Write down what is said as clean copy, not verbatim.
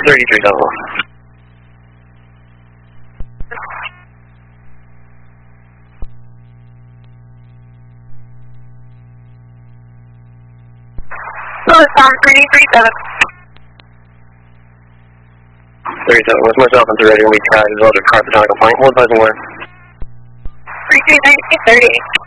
33 double. Lewis, 337. 37, with myself and Toretto, we tried as well to Carthagena Point. What advising where? 3338.